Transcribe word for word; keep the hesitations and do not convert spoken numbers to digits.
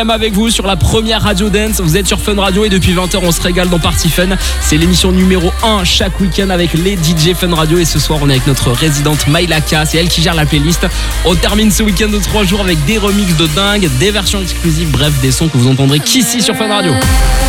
Avec vous sur la première Radio Dance, vous êtes sur Fun Radio et depuis vingt heures on se régale dans Party Fun. C'est l'émission numéro un chaque week-end avec les D J Fun Radio et ce soir on est avec notre résidente Maïlaka, c'est elle qui gère la playlist. On termine ce week-end de trois jours avec des remixes de dingue, des versions exclusives, bref des sons que vous entendrez qu'ici sur Fun Radio.